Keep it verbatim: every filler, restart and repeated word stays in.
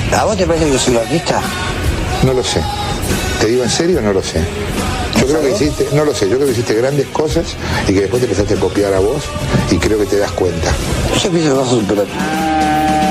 ¿A vos te parece que yo soy un artista? No lo sé. ¿Te digo en serio? No lo sé. Yo creo que hiciste, no lo sé, yo creo que hiciste grandes cosas y que después te empezaste a copiar a vos y creo que te das cuenta. Yo pienso que vas a superar.